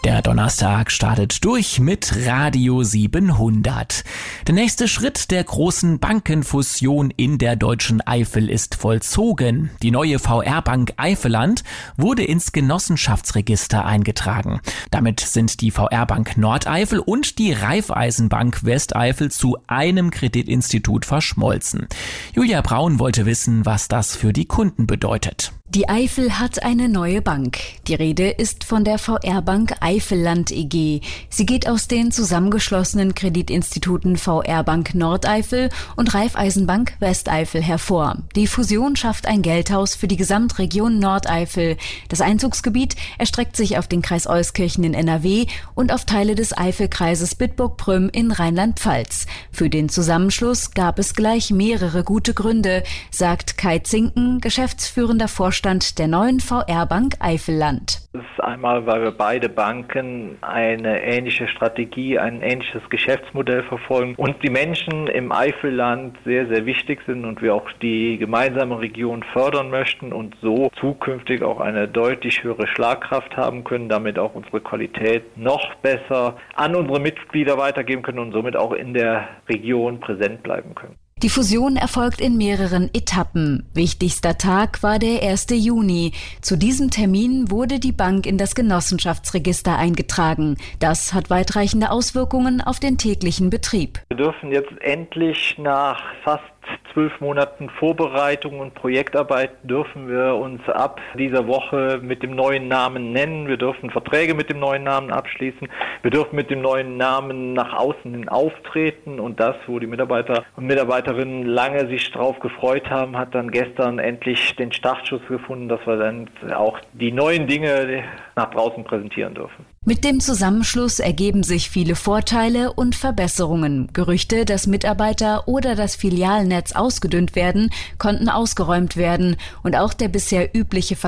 Der Donnerstag startet durch mit Radio 700. Der nächste Schritt der großen Bankenfusion in der deutschen Eifel ist vollzogen. Die neue VR-Bank Eifelland wurde ins Genossenschaftsregister eingetragen. Damit sind die VR-Bank Nordeifel und die Raiffeisenbank Westeifel zu einem Kreditinstitut verschmolzen. Julia Braun wollte wissen, was das für die Kunden bedeutet. Die Eifel hat eine neue Bank. Die Rede ist von der VR-Bank Eifelland e.G. Sie geht aus den zusammengeschlossenen Kreditinstituten VR-Bank Nordeifel und Raiffeisenbank Westeifel hervor. Die Fusion schafft ein Geldhaus für die Gesamtregion Nordeifel. Das Einzugsgebiet erstreckt sich auf den Kreis Euskirchen in NRW und auf Teile des Eifelkreises Bitburg-Prüm in Rheinland-Pfalz. Für den Zusammenschluss gab es gleich mehrere gute Gründe, sagt Kai Zinken, geschäftsführender Vorstand der neuen VR-Bank Eifelland. Das ist einmal, weil wir beide Banken eine ähnliche Strategie, ein ähnliches Geschäftsmodell verfolgen und die Menschen im Eifelland sehr, sehr wichtig sind und wir auch die gemeinsame Region fördern möchten und so zukünftig auch eine deutlich höhere Schlagkraft haben können, damit auch unsere Qualität noch besser an unsere Mitglieder weitergeben können und somit auch in der Region präsent bleiben können. Die Fusion erfolgt in mehreren Etappen. Wichtigster Tag war der 1. Juni. Zu diesem Termin wurde die Bank in das Genossenschaftsregister eingetragen. Das hat weitreichende Auswirkungen auf den täglichen Betrieb. Wir dürfen jetzt endlich nach fast 12 Monaten Vorbereitung und Projektarbeit dürfen wir uns ab dieser Woche mit dem neuen Namen nennen. Wir dürfen Verträge mit dem neuen Namen abschließen. Wir dürfen mit dem neuen Namen nach außen hin auftreten. Und das, wo die Mitarbeiter und Mitarbeiterinnen lange sich drauf gefreut haben, hat dann gestern endlich den Startschuss gefunden, dass wir dann auch die neuen Dinge nach draußen präsentieren dürfen. Mit dem Zusammenschluss ergeben sich viele Vorteile und Verbesserungen. Gerüchte, dass Mitarbeiter oder das Filialnetz ausgedünnt werden, konnten ausgeräumt werden. Und auch der bisher übliche